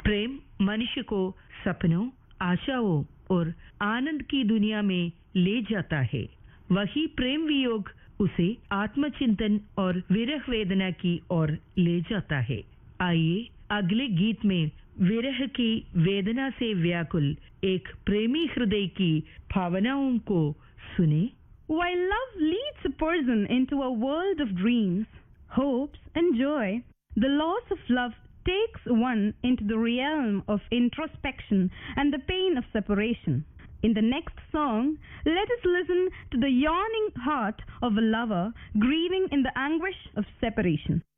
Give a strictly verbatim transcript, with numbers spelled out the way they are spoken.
प्रेम मनुष्य को सपनों, आशाओं और आनंद की दुनिया में ले जाता है। वही प्रेम वियोग उसे आत्मचिंतन और विरह वेदना की ओर ले जाता है। आइए अगले गीत में विरह की वेदना से व्याकुल एक प्रेमी हृदय की भावनाओं को सुने। While love leads a person into a world of dreams, hopes and joy, the loss of love takes one into the realm of introspection and the pain of separation. In the next song, let us listen to the yawning heart of a lover grieving in the anguish of separation.